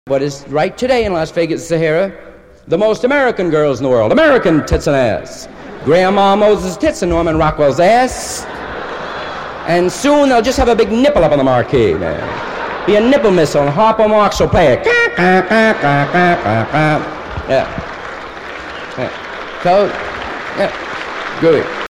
What is right today in Las Vegas, Sahara? The most American girls in the world. American tits and ass. Grandma Moses' tits and Norman Rockwell's ass. And soon they'll just have a big nipple up on the marquee, man. Be a nipple missile, and Harpo Marx will play it. Yeah. So, yeah. Good.